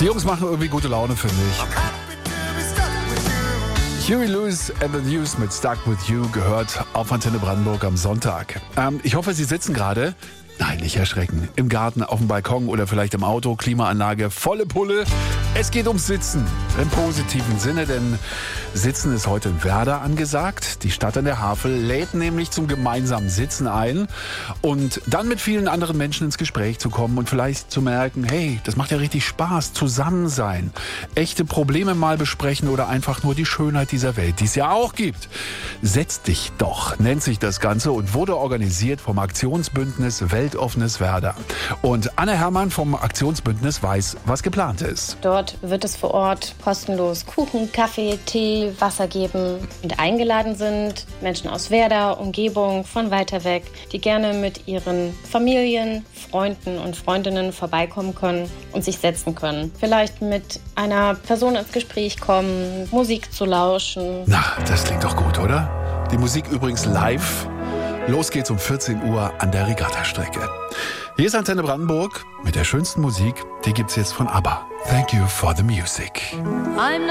Die Jungs machen irgendwie gute Laune, finde ich. Huey Lewis and the News mit Stuck With You gehört auf Antenne Brandenburg am Sonntag. Ich hoffe, Sie sitzen gerade. Nein, nicht erschrecken. Im Garten, auf dem Balkon oder vielleicht im Auto, Klimaanlage, volle Pulle. Es geht ums Sitzen. Im positiven Sinne, denn Sitzen ist heute in Werder angesagt. Die Stadt an der Havel lädt nämlich zum gemeinsamen Sitzen ein und dann mit vielen anderen Menschen ins Gespräch zu kommen und vielleicht zu merken, hey, das macht ja richtig Spaß, zusammen sein, echte Probleme mal besprechen oder einfach nur die Schönheit dieser Welt, die es ja auch gibt. Setz dich doch, nennt sich das Ganze und wurde organisiert vom Aktionsbündnis Weltoffenes Werder. Und Anne Herrmann vom Aktionsbündnis weiß, was geplant ist. Dort wird es vor Ort kostenlos Kuchen, Kaffee, Tee, Wasser geben. Und eingeladen sind Menschen aus Werder, Umgebung, von weiter weg, die gerne mit ihren Familien, Freunden und Freundinnen vorbeikommen können und sich setzen können. Vielleicht mit einer Person ins Gespräch kommen, Musik zu lauschen. Na, das klingt doch gut, oder? Die Musik übrigens live. Los geht's um 14 Uhr an der Regattastrecke. Hier ist Antenne Brandenburg mit der schönsten Musik. Die gibt's jetzt von ABBA. Thank you for the music.